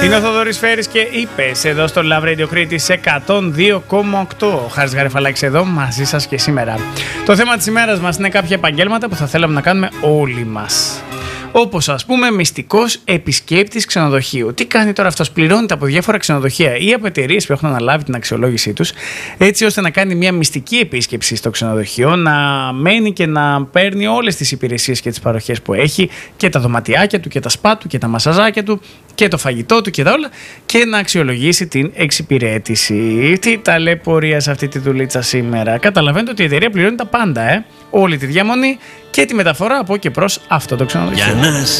Είναι ο Θοδωρής Φέρης και είπες εδώ στο Love Radio Κρήτης 102,8. Ο Χάρης Γαρεφαλάκης εδώ μαζί σας και σήμερα. Το θέμα της ημέρας μας είναι κάποια επαγγέλματα που θα θέλαμε να κάνουμε όλοι μας. Όπως ας πούμε μυστικός επισκέπτης ξενοδοχείου. Τι κάνει τώρα αυτός? Πληρώνεται από διάφορα ξενοδοχεία ή από εταιρείες που έχουν αναλάβει την αξιολόγησή τους, έτσι ώστε να κάνει μια μυστική επίσκεψη στο ξενοδοχείο, να μένει και να παίρνει όλες τις υπηρεσίες και τις παροχές που έχει, και τα δωματιάκια του και τα σπα του και τα μασαζάκια του και το φαγητό του και τα όλα, και να αξιολογήσει την εξυπηρέτηση. Τι ταλαιπωρία σε αυτή τη δουλίτσα σήμερα. Καταλαβαίνετε ότι η εταιρεία πληρώνει τα πάντα, όλη τη διαμονή και τη μεταφορά από και προς αυτό το ξενοδοχείο.